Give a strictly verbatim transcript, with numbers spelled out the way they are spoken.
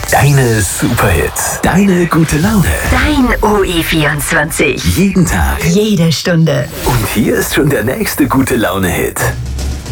Deine Superhits. Deine gute Laune. Dein O E vierundzwanzig. Jeden Tag. Jede Stunde. Und hier ist schon der nächste gute Laune-Hit.